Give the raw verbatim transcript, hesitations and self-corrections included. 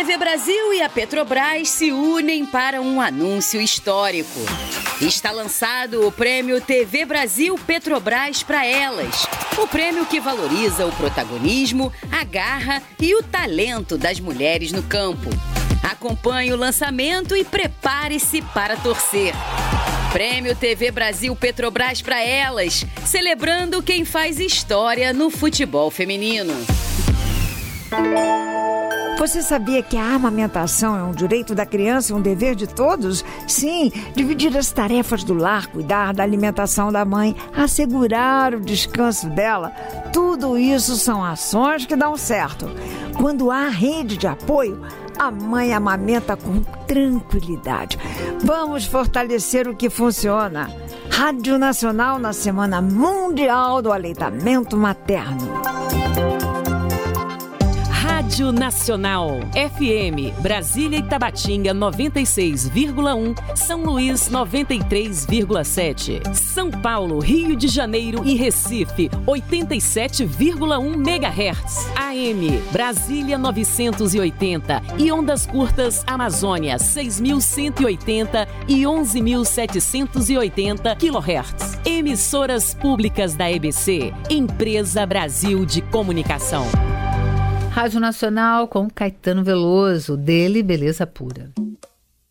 T V Brasil e a Petrobras se unem para um anúncio histórico. Está lançado o Prêmio T V Brasil Petrobras para Elas. O prêmio que valoriza o protagonismo, a garra e o talento das mulheres no campo. Acompanhe o lançamento e prepare-se para torcer. Prêmio T V Brasil Petrobras para Elas, celebrando quem faz história no futebol feminino. Você sabia que a amamentação é um direito da criança e um dever de todos? Sim, dividir as tarefas do lar, cuidar da alimentação da mãe, assegurar o descanso dela, tudo isso são ações que dão certo. Quando há rede de apoio, a mãe amamenta com tranquilidade. Vamos fortalecer o que funciona. Rádio Nacional na Semana Mundial do Aleitamento Materno. Rádio Nacional, F M, Brasília e Tabatinga noventa e seis vírgula um, São Luís noventa e três vírgula sete, São Paulo, Rio de Janeiro e Recife oitenta e sete vírgula um megahertz, A M, Brasília novecentos e oitenta e ondas curtas Amazônia seis mil cento e oitenta e onze mil setecentos e oitenta quilohertz. Emissoras públicas da E B C, Empresa Brasil de Comunicação. Rádio Nacional com Caetano Veloso, dele Beleza Pura.